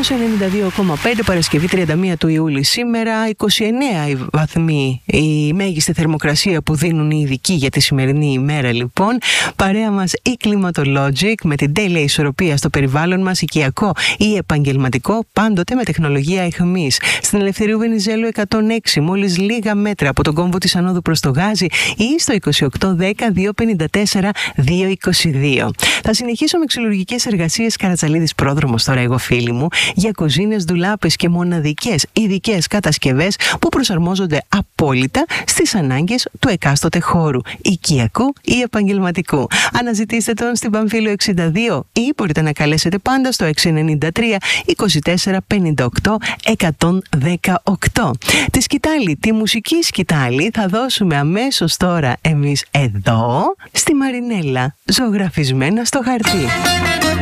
Κοσμός 92,5, Παρασκευή 31 του Ιούλη σήμερα, 29 οι βαθμοί, η μέγιστη θερμοκρασία που δίνουν οι ειδικοί για τη σημερινή ημέρα λοιπόν. Παρέα μας η Climatologic με την τέλεια ισορροπία στο περιβάλλον μας, οικιακό ή επαγγελματικό, πάντοτε με τεχνολογία αιχμής. Στην Ελευθερίου Βενιζέλου 106, μόλις λίγα μέτρα από τον κόμβο της Ανόδου προς το Γάζι, ή στο 2810-254-222. Θα συνεχίσω με ξυλουργικές εργασίες Καρατσαλίδης Πρόδρομος τώρα εγώ φίλοι μου, για κουζίνες, ντουλάπες και μοναδικές ειδικές κατασκευές που προσαρμόζονται απόλυτα στις ανάγκες του εκάστοτε χώρου, οικιακού ή επαγγελματικού. Αναζητήστε τον στην Παμφύλιο 62 ή μπορείτε να καλέσετε πάντα στο 693 24 58 118. Τη σκητάλη, τη μουσική σκητάλη θα δώσουμε αμέσως τώρα εμείς εδώ στη Μαρινέλα, ζωγραφισμένα στο χαρτί.